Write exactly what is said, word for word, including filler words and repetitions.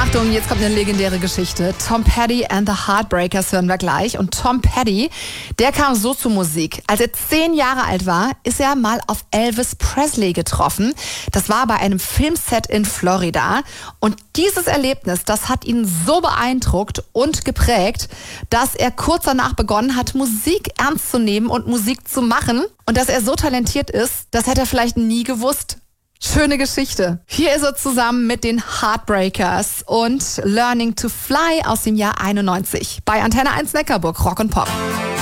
Achtung, jetzt kommt eine legendäre Geschichte. Tom Petty and the Heartbreakers hören wir gleich. Und Tom Petty, der kam so zur Musik. Als er zehn Jahre alt war, ist er mal auf Elvis Presley getroffen. Das war bei einem Filmset in Florida. Und dieses Erlebnis, das hat ihn so beeindruckt und geprägt, dass er kurz danach begonnen hat, Musik ernst zu nehmen und Musik zu machen. Und dass er so talentiert ist, das hätte er vielleicht nie gewusst. Schöne Geschichte. Hier ist er zusammen mit den Heartbreakers und Learning to Fly aus dem Jahr einundneunzig bei Antenne eins Neckarburg, Rock und Pop.